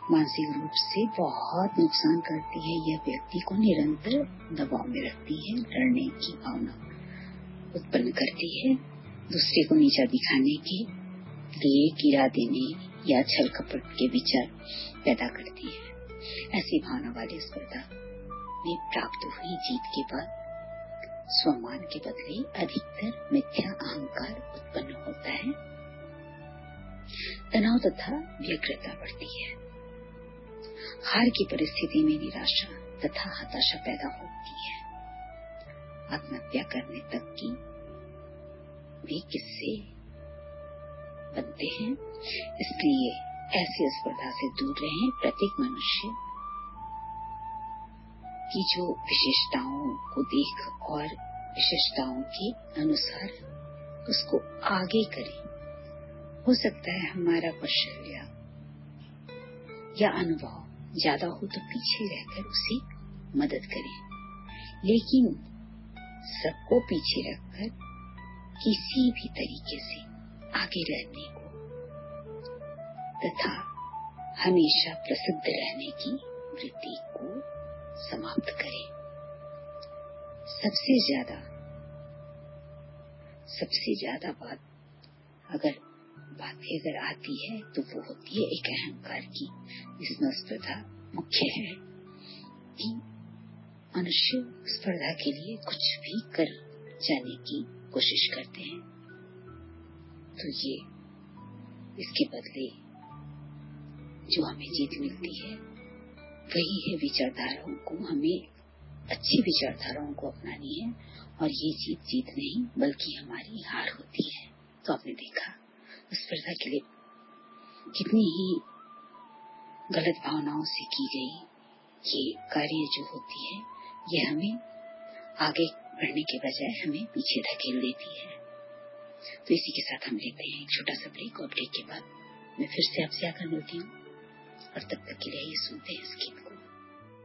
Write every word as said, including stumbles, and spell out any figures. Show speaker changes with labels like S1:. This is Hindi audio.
S1: मानसिक रूप से बहुत नुकसान करती है। यह व्यक्ति को निरंतर दबाव में रखती है, डरने की भावना उत्पन्न करती है, दूसरे को नीचा दिखाने के लिए गिरा देने या छल कपट के विचार पैदा करती है। ऐसी भावना वाली स्पर्धा में प्राप्त हुई जीत के बाद स्वमान के बदले अधिकतर मिथ्या अहंकार उत्पन्न होता है, तनाव तथा व्यग्रता बढ़ती है, हार की परिस्थिति में निराशा तथा हताशा पैदा होती है, आत्महत्या करने तक की भी किस्से बनते हैं। इसलिए ऐसी स्पर्धा से दूर रहें। प्रत्येक मनुष्य की जो विशेषताओं को देख और विशेषताओं के अनुसार उसको आगे करें। हो सकता है हमारा कौशल्य या अनुभव ज्यादा हो तो पीछे रहकर उसे मदद करें, लेकिन सबको पीछे रखकर किसी भी तरीके से आगे रहने को तथा हमेशा प्रसिद्ध रहने की वृत्ति को समाप्त करें। सबसे ज्यादा सबसे ज्यादा बात अगर बातें अगर आती है तो वो होती है एक अहंकार की, जिसमें स्पर्धा मुख्य है कि मनुष्य स्पर्धा के लिए कुछ भी कर जाने की कोशिश करते हैं। तो ये इसके बदले जो हमें जीत मिलती है वही है विचारधाराओं को, हमें अच्छी विचारधाराओं को अपनानी है और ये जीत जीत नहीं बल्कि हमारी हार होती है। तो आपने देखा स्पर्धा के लिए कितनी ही गलत भावनाओं से की गई ये कार्य जो होती है, ये हमें आगे बढ़ने के बजाय हमें पीछे धकेल देती है। तो इसी के साथ हम लेते हैं एक छोटा सा ब्रेक और ब्रेक के बाद मैं फिर से आपसे आकर मिलती हूँ और तब तक के लिए ये सुनते हैं इसकी